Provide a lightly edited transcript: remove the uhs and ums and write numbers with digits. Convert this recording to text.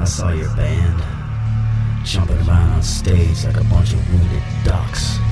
I saw your band jumping around on stage like a bunch of wounded ducks.